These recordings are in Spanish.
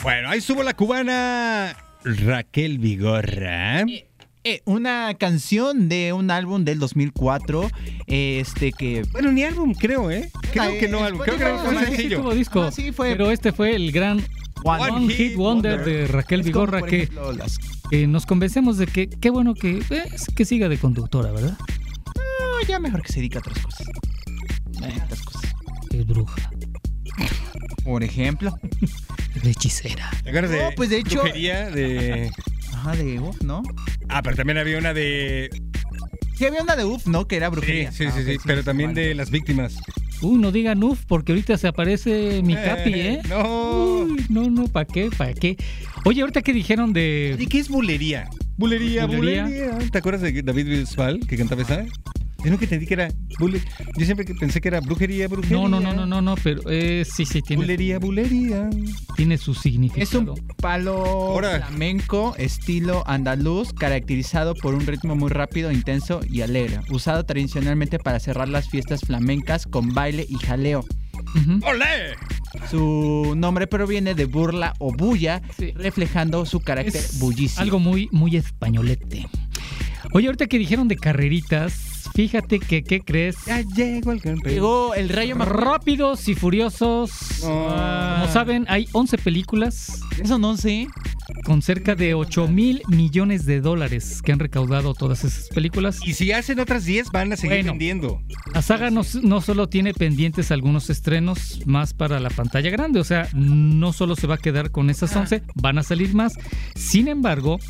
Bueno, ahí estuvo la cubana Raquel Vigorra. Una canción de un álbum del 2004, que... Bueno, ni álbum, creo, Creo que no álbum, creo que fue un sencillo. Sí tuvo disco, sí fue. Pero este fue el gran One Hit Wonder de Raquel Vigorra, que nos convencemos de que qué bueno que siga de conductora, ¿verdad? No, ya mejor que se dedique a otras cosas. Otras cosas. Es bruja. Por ejemplo. Es hechicera. ¿Te acuerdas de pues de hecho... brujería de... Ajá, de UF, ¿no? Ah, pero también había una de... Sí, había una de UF, ¿no? Que era brujería. Sí, pero también de las víctimas. No digan uf, porque ahorita se aparece mi Capi, ¿eh? No. Uy, no, ¿para qué? Oye, ahorita que dijeron de... ¿Y qué es bulería? Bulería. ¿Te acuerdas de David Bisbal que cantaba esa? Yo nunca entendí que era Yo siempre pensé que era brujería. No, pero sí, tiene. Bulería. Tiene su significado. Es un palo flamenco estilo andaluz, caracterizado por un ritmo muy rápido, intenso y alegre, usado tradicionalmente para cerrar las fiestas flamencas con baile y jaleo. ¡Olé! Su nombre proviene de burla o bulla, reflejando su carácter bullicio. Algo muy, muy españolete. Oye, ahorita que dijeron de carreritas, fíjate que, ¿qué crees? Ya llegó el campeón. Llegó el Rayo McQueen. Rápidos y Furiosos. Como saben, hay 11 películas. ¿Son 11? Con cerca de $8,000 millones que han recaudado todas esas películas. Y si hacen otras 10, van a seguir vendiendo. La saga no solo tiene pendientes algunos estrenos más para la pantalla grande, o sea, no solo se va a quedar con esas 11, van a salir más. Sin embargo,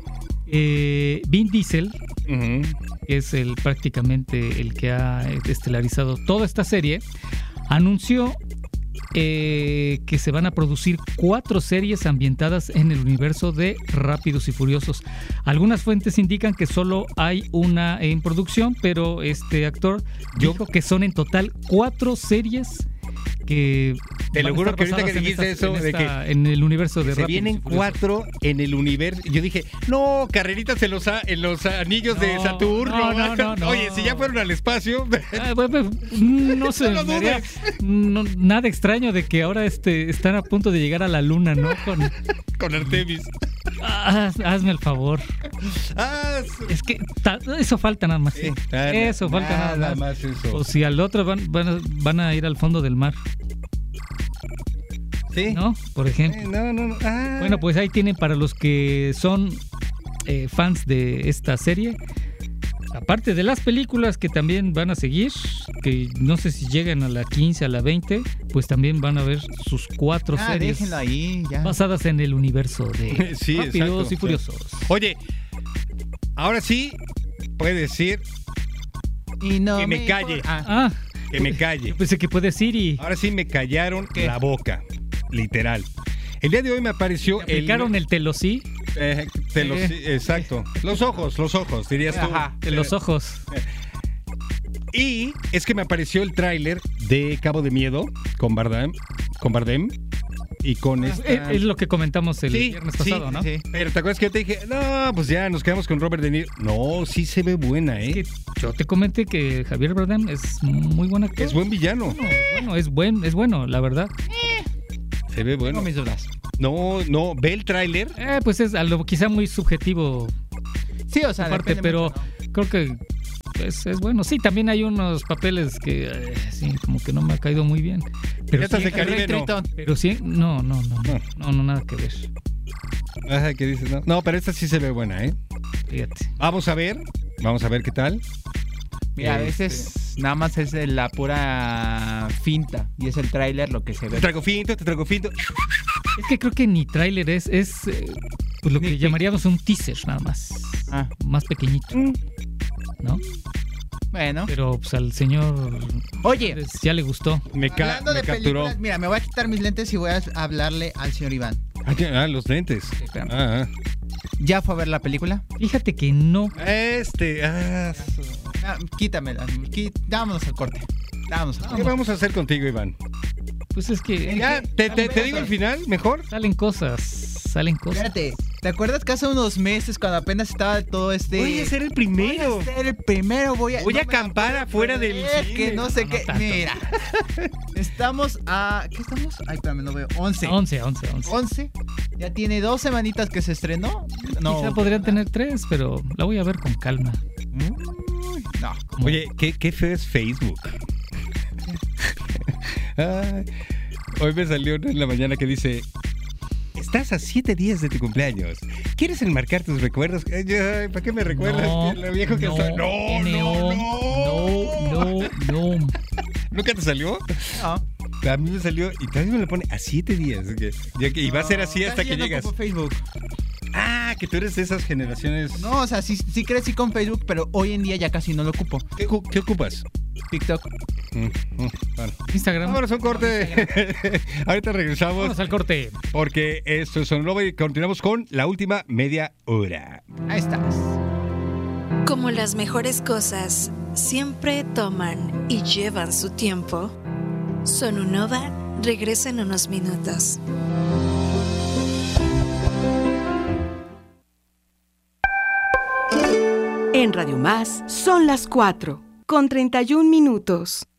Vin Diesel, que es prácticamente el que ha estelarizado toda esta serie, anunció que se van a producir 4 series ambientadas en el universo de Rápidos y Furiosos. Algunas fuentes indican que solo hay una en producción, pero este actor dijo que son en total 4 series que... Te lo juro que ahorita que dijiste eso de que en el universo de se Rápidos vienen 4 en el universo. Yo dije, no, carreritas en los anillos de Saturno. No. Oye, si ya fueron al espacio. No sé, nada extraño de que ahora están a punto de llegar a la luna, ¿no? Con Artemis. Hazme el favor. Es que eso falta nada más. Sí, eso falta nada más. Eso. O si al otro van a ir al fondo del mar. ¿Sí? ¿No? Por ejemplo. No. Bueno, pues ahí tienen para los que son fans de esta serie. Aparte de las películas que también van a seguir, que no sé si llegan a la 15, a la 20, pues también van a ver sus 4 series ahí, ya. basadas en el universo de Rápidos y Furiosos. Oye, ahora sí puede decir que me calle. Que me calle. Yo pensé que puede decir Ahora sí me callaron la boca, literal. El día de hoy me apareció aplicaron el telosí. Exacto. Los ojos, dirías tú. Ajá, los ojos. Y es que me apareció el tráiler de Cabo de Miedo con Bardem y con esta... Es lo que comentamos el viernes pasado, ¿no? Sí. Pero ¿te acuerdas que yo te dije, no, pues ya nos quedamos con Robert De Niro? No, sí se ve buena, ¿eh? Es que yo te comenté que Javier Bardem es muy buen actor. Es buen villano. Es bueno, la verdad. Se ve bueno. Tengo mis dudas. No, ve el tráiler. Pues es algo quizá muy subjetivo. Sí, o sea, aparte, pero mucho, ¿no? Creo que es bueno. Sí, también hay unos papeles que sí, como que no me ha caído muy bien. Pero sí, de Caribe, no. Pero sí, no, nada que ver. Ajá, ¿qué dices? No, pero esta sí se ve buena, ¿eh? Fíjate. Vamos a ver qué tal. Mira, a veces nada más es la pura finta y es el tráiler lo que se ve. Te traigo finto. Es que creo que ni tráiler es pues lo que llamaríamos un teaser nada más. Más pequeñito. ¿No? Bueno. Pero pues al señor... Oye. Ya le gustó. Me capturó. Mira, me voy a quitar mis lentes y voy a hablarle al señor Iván. Los lentes. Sí, ¿ya fue a ver la película? Fíjate que no. Quítamela. Vámonos al corte. ¿Qué vamos a hacer contigo, Iván? Pues es que... ¿Te digo al final, mejor? Salen cosas. Espérate. ¿Te acuerdas que hace unos meses cuando apenas estaba todo Voy a ser el primero. Voy a ser el primero, voy a acampar afuera del cine. que no sé qué. tanto. Mira. Estamos a... ¿Qué estamos? Ay, espérame, no veo. 11. 11. Ya tiene 2 semanitas que se estrenó. No. Quizá podrían tener 3, pero la voy a ver con calma. Uy, no. Oye, qué feo es Facebook. Ay, hoy me salió uno en la mañana que dice: estás a 7 días de tu cumpleaños. ¿Quieres enmarcar tus recuerdos? Ay, ¿para qué me recuerdas? No, lo viejo que soy. No. ¿Nunca te salió? No. A mí me salió y también me lo pone a 7 días. Y va a ser así hasta Casi que ya no llegas. ocupo Facebook. Ah, que tú eres de esas generaciones. No, o sea, sí crecí con Facebook, pero hoy en día ya casi no lo ocupo. ¿Qué ocupas? TikTok. Bueno. Instagram. Vámonos a un corte. Ahorita regresamos. Vamos al corte. Porque esto es Sonloba y continuamos con la última media hora. Ahí estás. Como las mejores cosas siempre toman y llevan su tiempo, Sonunova regresa en unos minutos. En Radio Más son las 4:31.